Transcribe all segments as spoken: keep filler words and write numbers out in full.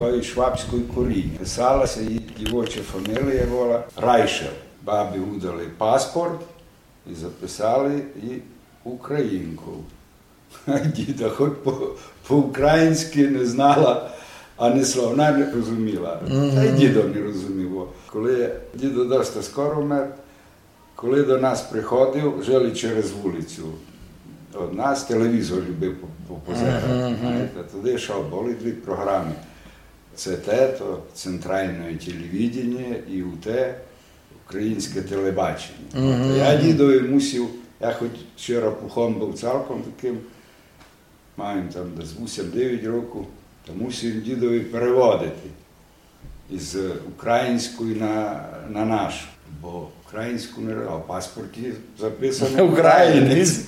Із швабської коріння. Писалася її дівоча фамілія була Райшел. Бабі видали паспорт і записали і українку. А діда хоч по, по-українськи не знала, а не словна не розуміла. Mm-hmm. Та й дідо не розумів. Коли дідо досить скоро вмер, коли до нас приходив, жили через вулицю. От нас телевізор любив попозирати. Mm-hmm. Туди йшов, були дві програми. Це те, то центральне телевідення і у те українське телебачення. Mm-hmm. Я дідові мусив, я хоч ще рапухом був цілком таким, маємо там десь вісім-дев'ять років, то мусив дідові переводити із української на, на нашу. Бо українську не а в паспорті записано українець.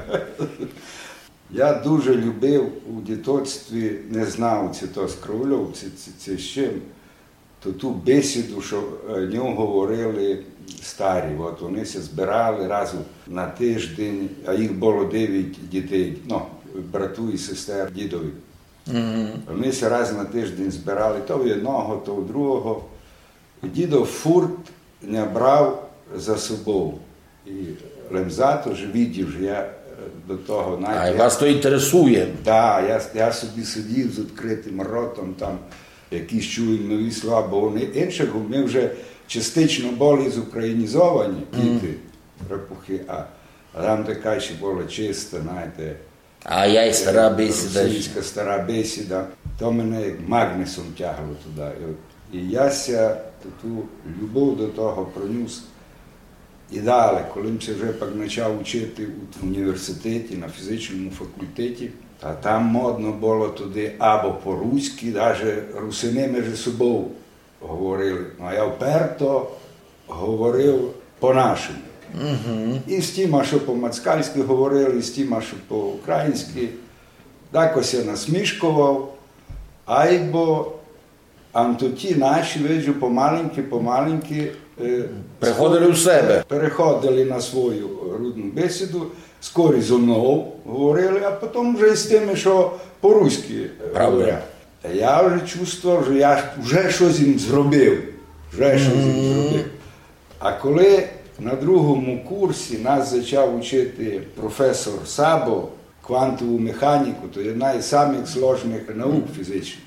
Я дуже любив у дітоцтві, не знав, чи то з Кровльов, чи, чи, чи з чим, то ту бесіду, що нього говорили старі. От вони се збирали раз на тиждень, а їх було дев'ять дітей, ну, брату і сестер дідові. Mm-hmm. Вони се раз на тиждень збирали, то в одного, то в другого. І дідо фурт не брав за собою. І лемзато ж видів, що я до того... Навіть, а я, вас то інтересує? Так, я, я собі сидів з відкритим ротом, там якісь чули нові слова, бо вони інших, ми вже частично були зукраїнізовані, діти, mm. рапухи, а, а там така ще була чиста, знаєте, а я й стара бесіда. Російська стара бесіда, то мене як магнісом тягло туди. І, і я ся ту любов до того пронюс. І далі, коли я вже почав вчити в університеті, на фізичному факультеті, а там модно було туди або по-руськи, навіть русини між собою говорили. А я вперто говорив по-нашому. Uh-huh. І з тіма, що по-мацкальськи говорили, і з тіма, що по-українськи. Такось я насмішкував, айбо антоті наші, виджу, помаленьки-помаленьки приходили в себе. Переходили на свою рудну бесіду, скорі зо мною говорили, а потім вже з тими, що по-руськи говорять. Та я вже чувствував, що я вже щось їм зробив. Вже щось їм зробив. А коли на другому курсі нас почав вчити професор Сабо квантову механіку, то одна із самих сложних наук фізичних.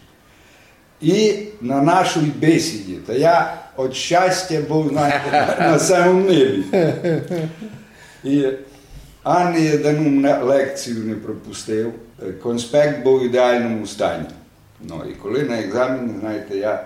І на нашій бесіді, та я від щастя був на, на самому небі. І ані одну лекцію не пропустив, конспект був в ідеальному стані. Ну, і коли на екзамені, знаєте, я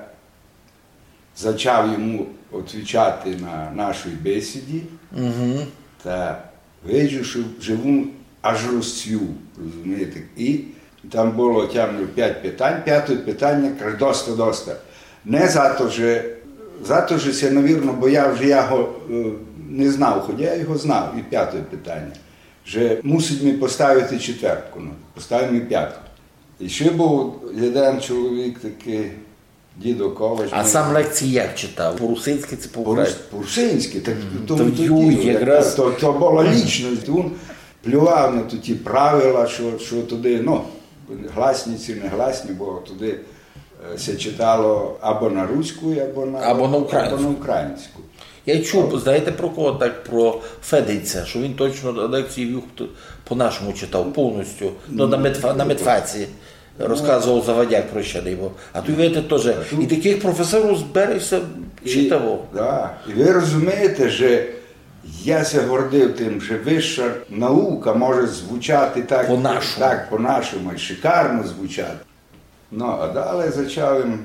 почав йому відповідати на нашій бесіді, угу. та виджу, що живу аж розцвів, розумієте, і там було тямлю п'ять питань, п'яте питання, каже, доста-доста. Не за то, що, за то, що це, навірно, бо я вже його не знав, хоча я його знав, і п'яте питання, що мусить мені поставити четвертку, ну, поставив мені п'ятку. І ще був один чоловік такий, дідо Ковач. А сам лекції як читав? По-русинськи чи по-українськи? По-русинськи, так то, то, то, якраз... то, то була лічність, він плював на ті правила, що, що туди, ну, гласні чи не гласні, бо туди се читало або на руську, або на, або на українську. Або на українську. Я чув, знаєте про кого так, про Федиця, що він точно лекції вів по-нашому читав повністю, ну, на, медфа, на медфаці розказував Заводяк про ще його. А тут, видите, теж, і таких професорів зберешся читав. Так, і ви розумієте, що я се гордив тим, що вища наука може звучати так, по-нашому, так, по-нашому, і шикарно звучати. Ну, а далі почав їм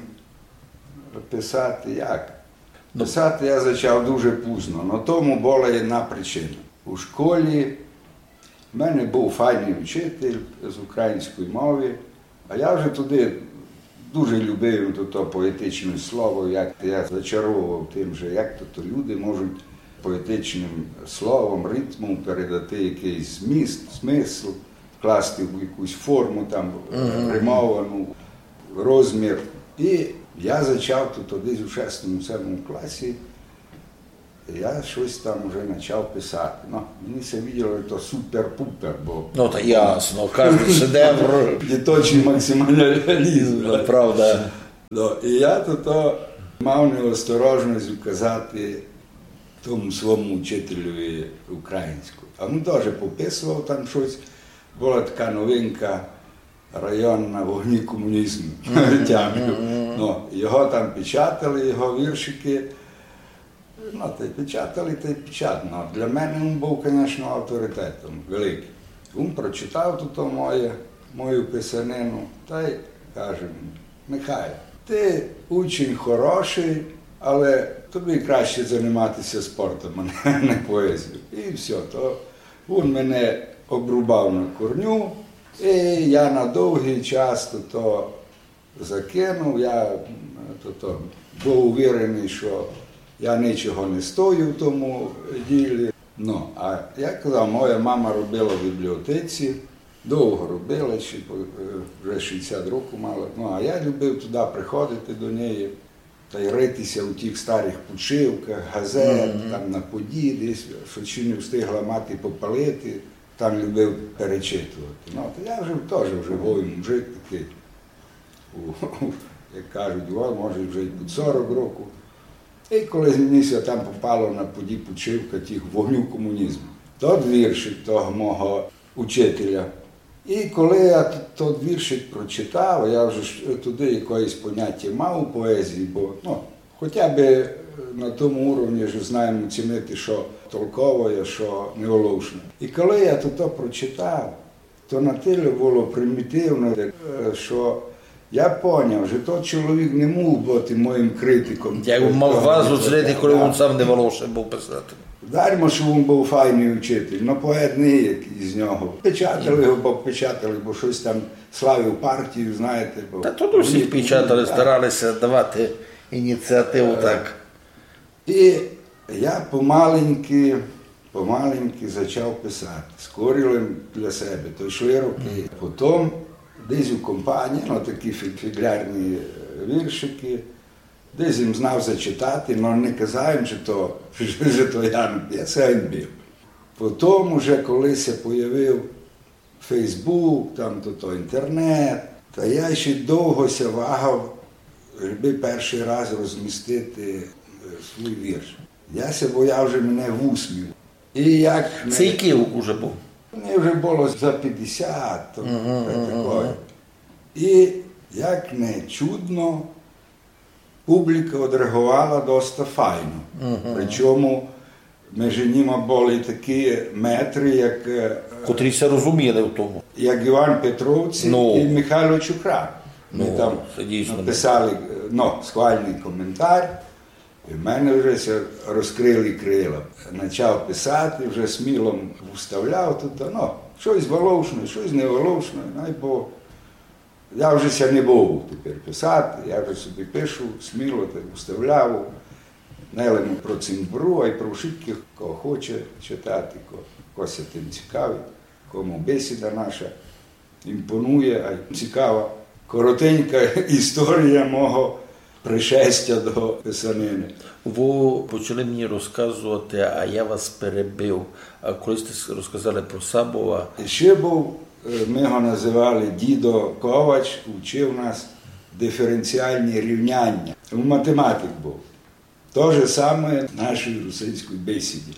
писати як? Писати я почав дуже пізно, але тому була одна причина. У школі в мене був файний вчитель з української мови, а я вже туди дуже любив то, то поетичне слово, як я зачаровував тим, що як то, то люди можуть поетичним словом, ритмом передати якийсь зміст, смисл, вкласти в якусь форму, там, mm-hmm. римовану, розмір. І я почав тут десь у шестому-сьомому класі, я щось там вже почав писати. Ну, мені все виділо, що супер-пупер, бо... Ну, то ясно, кожен шедевр. Діточний максималізм. Правда. Ну, і я то мав неосторожність казати тому своєму вчителю українську. А він теж пописував там щось. Була така новинка районна вогні комунізму. Mm-hmm. Ну, його там печатали, його віршики. Ну, та й печатали, та й печатали. Для мене він був, звісно, авторитетом великим. Він прочитав тут моє, мою писанину та й каже: Михайло, ти учень хороший, але тобі краще займатися спортом, а не поезією. І все. То він мене обрубав на корню, і я на довгий час то, то закинув. Я то, то, був уверений, що я нічого не стою в тому ділі. Ну, а я казав, моя мама робила в бібліотеці, довго робила, ще вже шістдесят років мала. Ну, а я любив туди приходити до неї та й ритися у тих старих пучивках, газет, mm-hmm. там на поді, десь, що чи не встигла мати попалити, там любив перечитувати. Ну, то я вже теж вже воїн мужик такий, як кажуть, о, може вже й під сорок років. І коли мені там попало на поді пучивка тих вогню комунізму, тот віршик того мого учителя. І коли я той віршик прочитав, я вже туди якоїсь поняття мав у поезії, бо ну, хоча б на тому уровні вже знаємо цінити, що толкове, що неголошне. І коли я тут прочитав, то на тілі було примітивно, що я зрозумів, що той чоловік не мав бути моїм критиком. Як мав вас уцілити, коли він сам не волошив був писати. Дармо, що він був файний вчитель, але поет не є з нього. Печатали його, бо печатали, бо щось там славив партію, знаєте. Бо... Та тут усіх печатали, старалися давати ініціативу так. І я помаленьки, помаленьки почав писати. Скорілим для себе, то йшли роки. Потім десь у компанії, ну такі фіглярні віршики, десь їм знав зачитати, але не казав їм, що то, що то я написав, а він був. Потім вже колись я появив Фейсбук, там то, то інтернет, та я ще довго ся вагав, щоб перший раз розмістити свій вірш. Я ся бояв вже мене вусмів. І як не... Це який вже був? Мені вже було за п'ятдесят, то uh-huh, uh-huh. І як не чудно, публіка відреагувала досить файно. Uh-huh. Причому між ними були такі метри, як... Котріся розуміли в тому. Як Іван Петровці no. і Михайло Чукра. Ми no, там написали ну, схвальний коментар. І в мене вже розкрили крила. Почав писати, вже сміло вставляв тут, ну, щось волошне, щось не волошне. Бо я вже ся не був тепер писати, я вже собі пишу, сміло так вставляв. Не лише про цимбру, а й про шибки, кого хоче читати, кого ся тим цікавить, кому бесіда наша імпонує, а й цікава. Коротенька історія мого пришестя до писанини. Ви почали мені розказувати, а я вас перебив. А колись ти розказали про Сабова. Ще був, ми його називали дідо Ковач, вчив нас диференціальні рівняння. Він математик був. Те ж саме в нашій русинській бесіді.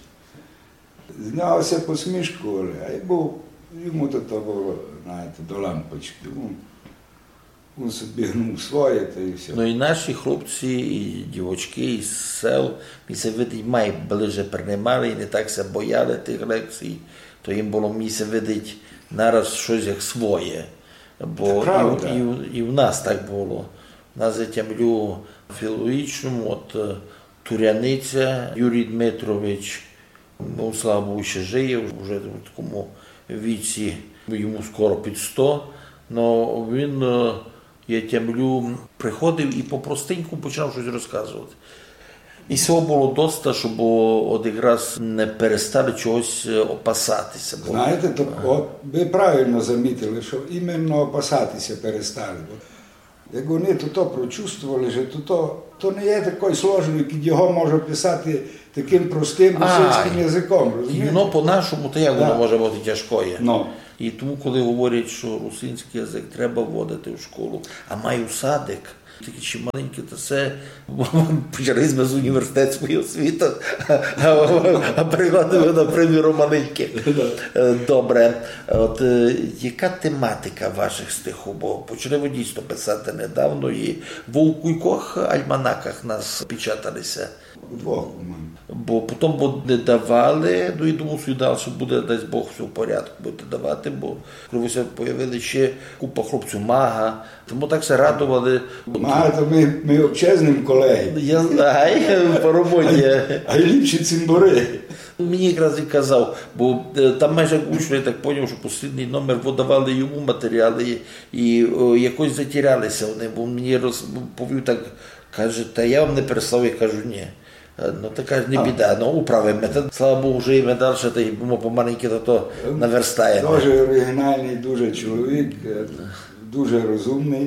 З нього все посмішкували, а й був, йому то було, знаєте, до лампочки. Він собі гнув своє, та і все. Ну і наші хлопці, і дівочки, із сел, ми видить, май ближе приймали і не так се бояли тих лекцій, то їм було місце видить нараз щось як своє. Бо і, і, і в нас так було. На Затямлю філологічному, от Туряниця Юрій Дмитрович, ну, слава Богу, ще жиє, вже в такому віці, йому скоро під сто, але він... Я тямлю, приходив і по-простеньку почав щось розказувати. І цього було досить, щоб один раз не перестали чогось опасатися. Знаєте, то, от, ви правильно замітили, що іменно опасатися перестали. Як вони то, то прочувствували, що то, то, то не є такий сложний, який його може писати таким простим російським язиком. І воно по-нашому, то як да. Воно може бути тяжкое. No. І тому, коли говорять, що русинський язик треба вводити в школу, а маю садик, Такі чи маленькі, то це почались ми з університетської освіти, а, а прикладемо, наприклад, маленькі. Добре. От яка тематика ваших стихів? Бо почали ви дійсно писати недавно і в у кількох альманаках нас печаталися. Двох. Бо потім буде давали, ну і думаю, що і далі буде, дасть Бог, все в порядку будете давати, бо коли ви появили ще купа хлопців Мага, тому так все радували. Мага, то ми, ми обчезним колеги. Я знаю, по роботі. А й ліпші цимбори. Мені якраз і казав, бо там майже гучно, я так зрозумів, що останній номер видавали йому матеріали і о, якось затірялися вони, бо мені розповів так, каже, та я вам не переслав, я кажу, ні. Ну, така ж не біда, ну, управимо. Слава Богу, вже і ми далі, та й помаленьки то, то наверстаємо. Дуже оригінальний, дуже чоловік, дуже розумний,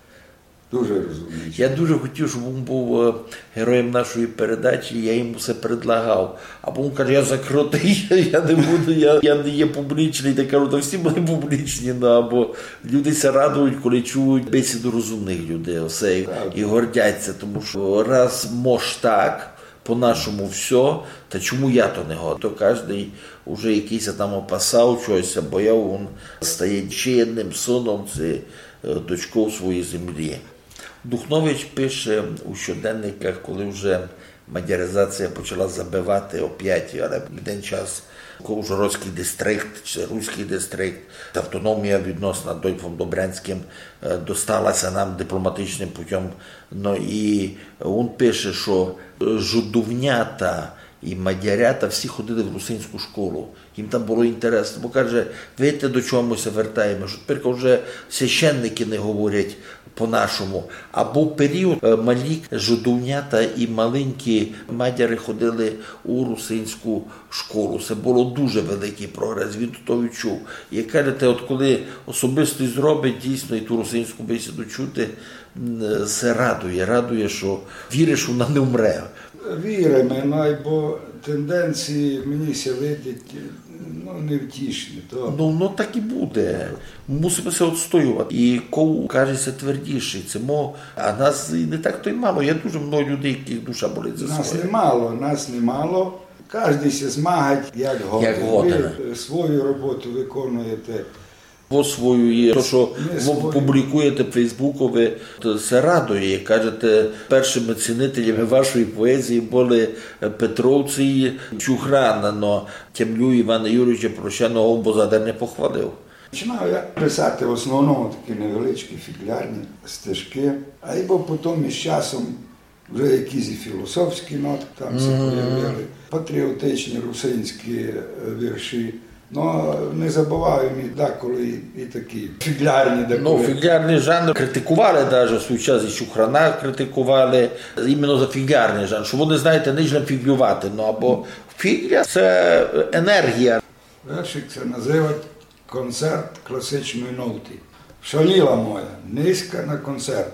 дуже розумний. Я дуже хотів, щоб він був героєм нашої передачі, я йому все предлагав. А він каже, я закритий, я не буду, я, я не є публічний. Я кажу, то всі були публічні, ну, або люди се радують, коли чують бесіду розумних людей, осе, і гордяться, тому що раз мож так, по-нашому все, та чому я то не готов? То кожен вже якийсь там опасав чогось, бо я він стає ще одним сином, це дочкою своєї землі. Духнович пише у щоденниках, коли вже мадяризація почала забивати оп'ять, але в один час Ужгородський дистрикт, чи Руський дистрикт, автономія відносно Адольфом Добрянським досталася нам дипломатичним путем. Ну, і він пише, що жидовнята і мадярята всі ходили в русинську школу. Їм там було інтересно, бо каже, видите, до чого ми се вертаємо, що тепер вже священники не говорять по-нашому. А був період, малі жидовнята і маленькі мадяри ходили у русинську школу. Це було дуже великий прогрес, він то відчув. І кажете, от коли особисто зробить дійсно і ту русинську бесіду чути, це радує, радує, що віриш, що вона не вмре. Віримо, ну, бо тенденції мені ся видять, ну, невтішні. То... Ну, ну, так і буде. Мусимо се відстоювати. І кого кажеться твердіший, це мо, а нас і не так то й мало. Є дуже много людей, яких душа болить за своє. Нас немало, нас немало. Кожен се змагать, як годен. Ви свою роботу виконуєте. По свою, то, що ви публікуєте в Фейсбуку, ви це радує. Кажете, першими цінителями вашої поезії були Петровці і Чухран, але Темлю Івана Юрійовича Прощаного Бозадар не похвалив. Починав я писати в основному такі невеличкі фіглярні стежки, а й бо потім із часом вже якісь і філософські ноти там се появили, патріотичні русинські вірші. Ну, не забуваємо і деколи і такі фіглярні. Деколи. Ну, фіглярний жанр критикували навіть в свій час, і Чухрана критикували іменно за фіглярний жанр, що вони, знаєте, не можна фіглювати, ну, або фігля – це енергія. Вершик це називають концерт класичної ноти. Шаліла моя, низька на концерт.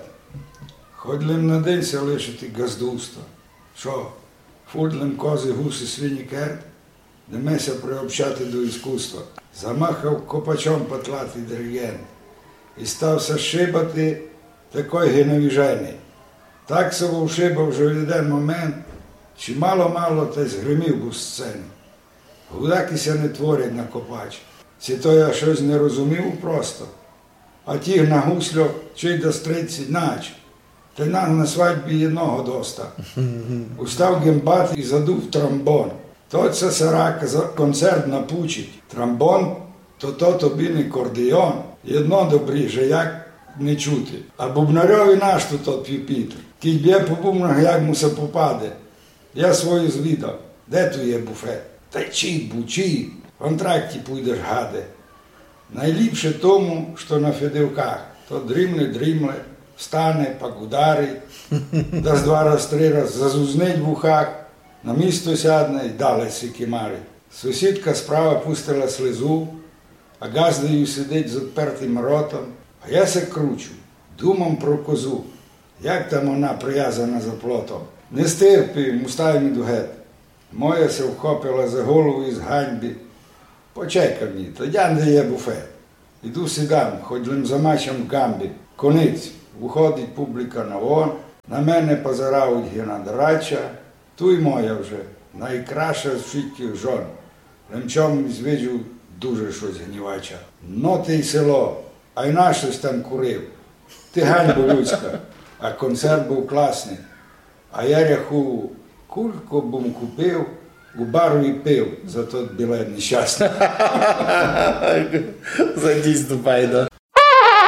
Ходлим на день ся лишити газдуста. Що, фудлим кози, гуси, свині, керт? Демеся приобщати до іскусства. Замахав копачом патлатий диригент. І стався шибати такой геновіжений. Так себе вшибав вже в один момент, чи мало-мало та згримів був сцени. Гудакися не творять на копач. Ці то я щось не розумів просто. А ті на гуслю чи до стрицять нач. Та нам на свадьбі одного доста. Устав гембат і задув тромбон. То це сарака за концерт напучить. Тромбон, то то тобі не кордеон. Єдно добріже, як не чути. А бубнарьові наш тут тот піпітр. Кій б'є по бубнах, як му се попаде. Я свою звідав. Де tu є буфет? Та чий, бучий. В антракті пуйдеш, гаде. Найліпше тому, що на Федивках. То дрімле-дрімле, встане, пак ударить. Дасть два раз, три раз зазузнить в ухах. На місто сядне й далі сікімарить. Сусідка справа пустила слезу, а газдою сидить з відпертим ротом. А я се кручу, думам про козу, як там вона прив'язана за плотом. Не стерпів, мустай до гет. Моя се вхопила за голову із ганьби. Почекай мені, то я не є буфет. Іду сідам, хоч лим за матчем в гамбі. Конець, виходить публіка на вон, на мене позирають генерача, ту й моя вже, найкраща з всіх жон. Лемчом звіджу дуже щось гнівача. Ну ти й село, а й наш щось там курив. Ти ганьбо людська, а концерт був класний. А я рахую, кулько бум купив, у бару і пив за той білет нещасний. Це дійсно файно.